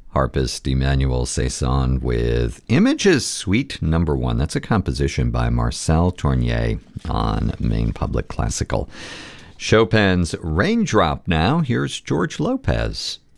Harpist Emmanuel Saison with Images Suite Number 1. That's a composition by Marcel Tournier on Maine Public Classical. Chopin's Raindrop now. Here's George Lopez.